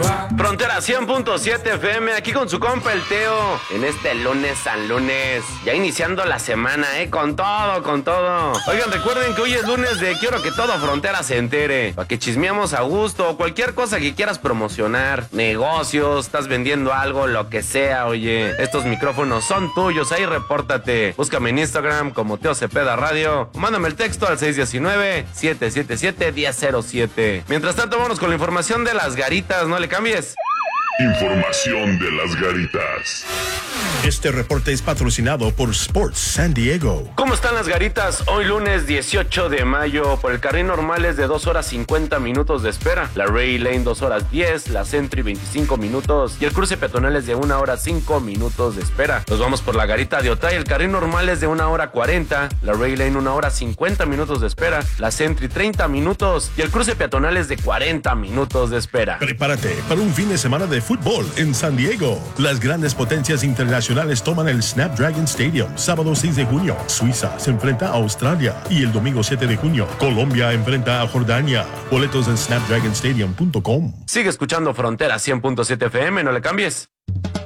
Frontera 100.7 FM, aquí con su compa el Teo, en este lunes San Lunes, ya iniciando la semana, con todo, con todo. Oigan, recuerden que hoy es lunes de Quiero que todo Frontera se entere, para que chismeamos a gusto, cualquier cosa que quieras promocionar, negocios, estás vendiendo algo, lo que sea, oye, estos micrófonos son tuyos, ahí repórtate, búscame en Instagram como Teo Cepeda Radio, mándame el texto al 619-777-1007. Mientras tanto, vámonos con la información de las garitas, no le cambies. Información de las garitas. Este reporte es patrocinado por Sports San Diego. ¿Cómo están las garitas? Hoy lunes 18 de mayo, por el carril normal es de 2 horas 50 minutos de espera, la Ray Lane 2 horas 10, la Sentry 25 minutos y el cruce peatonal es de 1 hora 5 minutos de espera. Nos vamos por la garita de Otay, el carril normal es de 1 hora 40, la Ray Lane 1 hora 50 minutos de espera, la Sentry 30 minutos y el cruce peatonal es de 40 minutos de espera. Prepárate para un fin de semana de fútbol en San Diego. Las grandes potencias internacionales toman el Snapdragon Stadium. Sábado 6 de junio, Suiza se enfrenta a Australia. Y el domingo 7 de junio, Colombia enfrenta a Jordania. Boletos en snapdragonstadium.com. Sigue escuchando Frontera 100.7 FM, no le cambies.